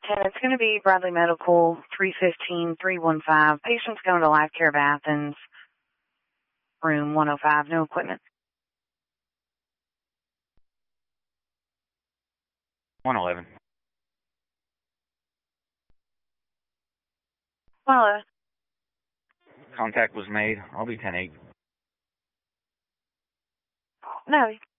10, it's going to be Bradley Medical, 315-315. Patient's going to Life Care of Athens, room 105, no equipment. 111. Well, Contact was made. I'll be 10-8. no,